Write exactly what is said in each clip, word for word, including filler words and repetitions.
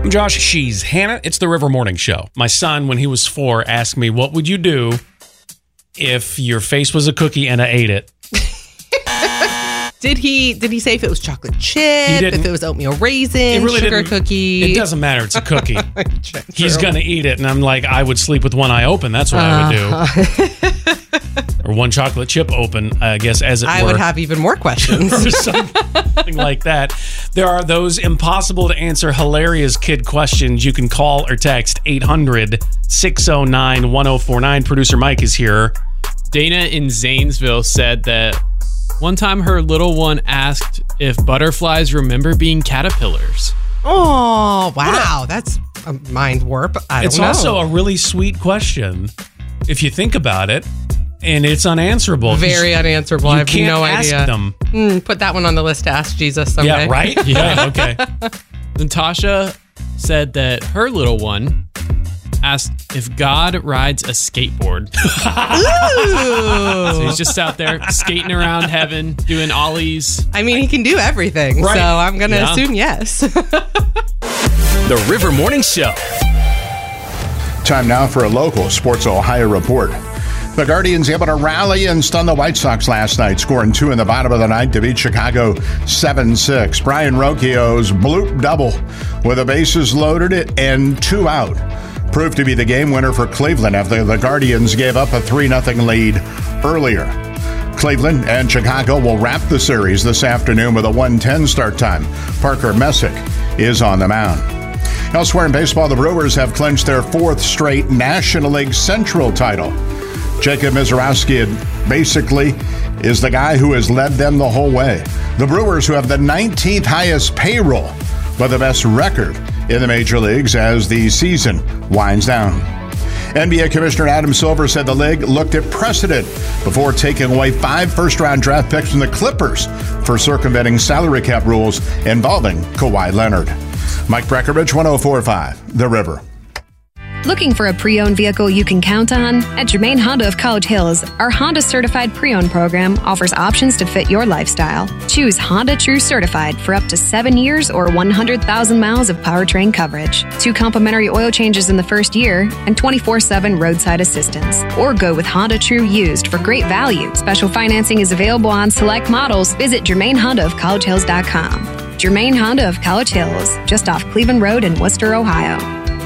I'm Josh. She's Hannah. It's the River Morning Show. My son, when he was four, asked me, what would you do if your face was a cookie and I ate it? Did he Did he say if it was chocolate chip, if it was oatmeal raisin, it really sugar didn't, cookie? It doesn't matter. It's a cookie. He's going to eat it. And I'm like, I would sleep with one eye open. That's what uh, I would do. Or one chocolate chip open, I guess, as it I were. would have even more questions. Or something like that. There are those impossible to answer hilarious kid questions. You can call or text eight hundred, six oh nine, one oh four nine. Producer Mike is here. Dana in Zanesville said that one time her little one asked if butterflies remember being caterpillars. Oh, wow. That's a mind warp. I don't it's know. It's also a really sweet question if you think about it, and it's unanswerable. Very unanswerable. You I have can't no ask idea. them. Mm, put that one on the list to ask Jesus someday. Yeah, right? Yeah, okay. Natasha said that her little one asked if God rides a skateboard. So he's just out there skating around heaven, doing ollies. I mean, he can do everything, right. So I'm going to yeah. assume yes. The River Morning Show. Time now for a local Sports Ohio report. The Guardians able to rally and stun the White Sox last night, scoring two in the bottom of the ninth to beat Chicago seven six. Brian Rocchio's bloop double with the bases loaded and two out proved to be the game winner for Cleveland after the Guardians gave up a three nothing lead earlier. Cleveland and Chicago will wrap the series this afternoon with a one ten start time. Parker Messick is on the mound. Elsewhere in baseball, the Brewers have clinched their fourth straight National League Central title. Jacob Misiorowski basically is the guy who has led them the whole way. The Brewers, who have the nineteenth highest payroll, but the best record in the major leagues as the season winds down. N B A Commissioner Adam Silver said the league looked at precedent before taking away five first-round draft picks from the Clippers for circumventing salary cap rules involving Kawhi Leonard. Mike Breckenridge, one oh four point five, The River. Looking for a pre-owned vehicle you can count on? At Germain Honda of College Hills, our Honda Certified Pre-Owned program offers options to fit your lifestyle. Choose Honda True Certified for up to seven years or one hundred thousand miles of powertrain coverage, two complimentary oil changes in the first year, and twenty-four seven roadside assistance. Or go with Honda True Used for great value. Special financing is available on select models. Visit Germain Honda of College Hills dot com. Germain Honda of College Hills, just off Cleveland Road in Worcester, Ohio.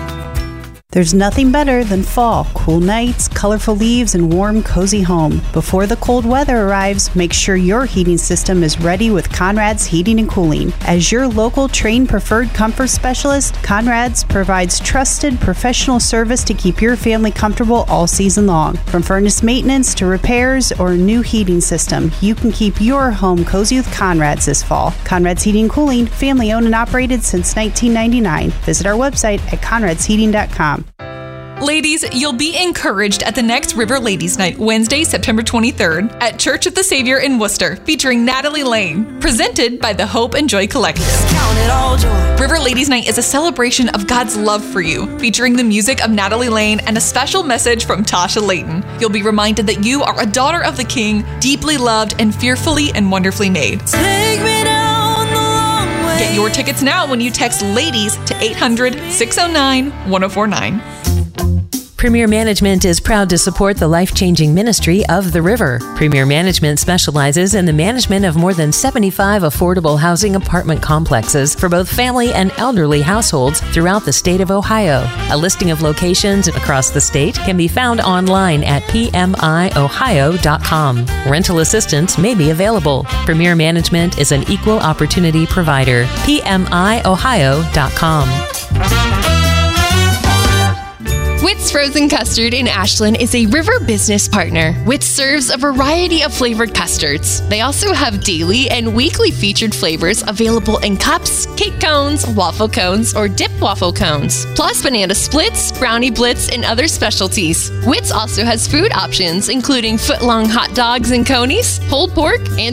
There's nothing better than fall. Cool nights, colorful leaves, and warm, cozy home. Before the cold weather arrives, make sure your heating system is ready with Conrad's Heating and Cooling. As your local trained preferred comfort specialist, Conrad's provides trusted professional service to keep your family comfortable all season long. From furnace maintenance to repairs or a new heating system, you can keep your home cozy with Conrad's this fall. Conrad's Heating and Cooling, family owned and operated since nineteen ninety-nine. Visit our website at conrads heating dot com. Ladies, you'll be encouraged at the next River Ladies Night, Wednesday, September twenty-third, at Church of the Savior in Worcester, featuring Natalie Lane, presented by the Hope and Joy Collective. River Ladies Night is a celebration of God's love for you, featuring the music of Natalie Lane and a special message from Tasha Layton. You'll be reminded that you are a daughter of the King, deeply loved and fearfully and wonderfully made. Take me down the long way. Get your tickets now when you text LADIES to eight hundred, six oh nine, one oh four nine. Premier Management is proud to support the life-changing ministry of The River. Premier Management specializes in the management of more than seventy-five affordable housing apartment complexes for both family and elderly households throughout the state of Ohio. A listing of locations across the state can be found online at p m i ohio dot com. Rental assistance may be available. Premier Management is an equal opportunity provider. p m i ohio dot com. Witt's Frozen Custard in Ashland is a River business partner. Witt's serves a variety of flavored custards. They also have daily and weekly featured flavors available in cups, cake cones, waffle cones, or dip waffle cones, plus banana splits, brownie blitz, and other specialties. Witt's also has food options, including foot-long hot dogs and conies, pulled pork, and